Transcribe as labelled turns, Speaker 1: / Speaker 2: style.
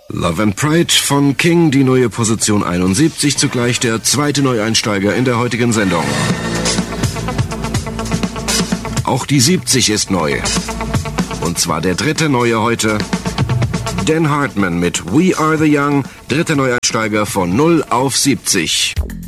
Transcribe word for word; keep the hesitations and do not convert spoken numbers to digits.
Speaker 1: Love and Pride von King, die neue Position einundsiebzig, zugleich der zweite Neueinsteiger in der heutigen Sendung. Auch die siebzig ist neu. Und zwar der dritte neue heute. Dan Hartman mit We Are the Young, dritter Neueinsteiger von null auf siebzig.